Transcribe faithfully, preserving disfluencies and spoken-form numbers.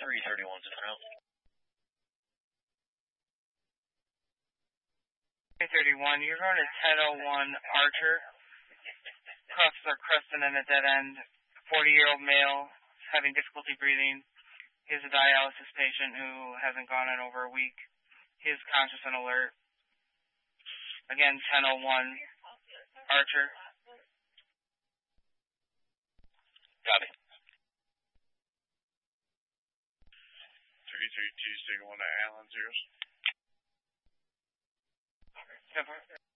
three thirty-one's in route. three thirty-one, you're going to ten oh one Archer. Cuffs are cresting in a dead end. forty-year-old male, having difficulty breathing. He is a dialysis patient who hasn't gone in over a week. He is conscious and alert. Again, ten oh one Archer. Copy. three three two, signal one to Allen, zeros. Ten four.